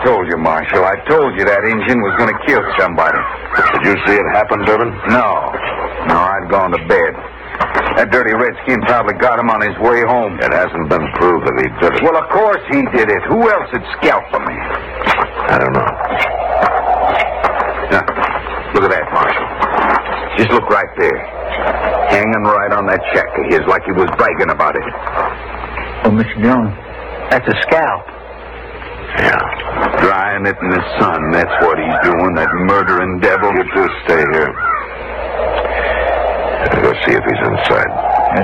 told you, Marshal. I told you that Injun was going to kill somebody. Did you see it happen, Durbin? No, I'd gone to bed. That dirty redskin probably got him on his way home. It hasn't been proved that he did it. Well, of course he did it. Who else would scalp for me? I don't know. Now, look at that, Marshal. Just look right there. Hanging right on that check of his like he was bragging about it. Oh, Mr. Jones, that's a scalp. Yeah. Drying it in the sun. That's what he's doing, that murdering devil. You two stay here. Go see if he's inside.